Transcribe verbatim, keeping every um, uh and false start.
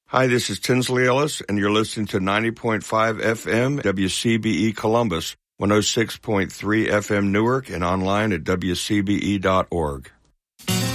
Hi, this is Tinsley Ellis, and you're listening to ninety point five F M W C B E Columbus, one oh six point three F M Newark, and online at W C B E dot org.